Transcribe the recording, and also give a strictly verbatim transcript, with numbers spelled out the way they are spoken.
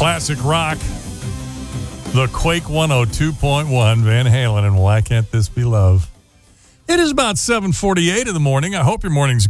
classic rock. The Quake one oh two point one, Van Halen, and Why Can't This Be Love? It is about seven forty-eight in the morning. I hope your morning's